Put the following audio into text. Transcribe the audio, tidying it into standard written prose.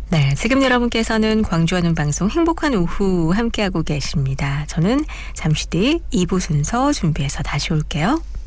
네, 지금 여러분께서는 광주하는 방송 행복한 오후 함께하고 계십니다. 저는 잠시 뒤 2부 순서 준비해서 다시 올게요.